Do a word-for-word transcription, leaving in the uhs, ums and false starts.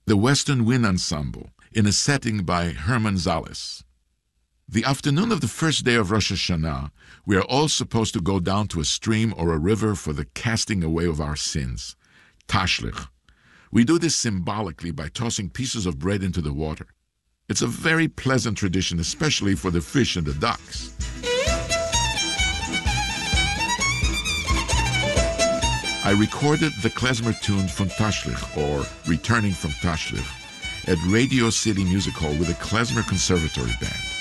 the Western Wind Ensemble, in a setting by Herman Zales. The afternoon of the first day of Rosh Hashanah, we are all supposed to go down to a stream or a river for the casting away of our sins, tashlich. We do this symbolically by tossing pieces of bread into the water. It's a very pleasant tradition, especially for the fish and the ducks. I recorded the klezmer tune from Tashlich, or Returning from Tashlich, at Radio City Music Hall with the Klezmer Conservatory Band.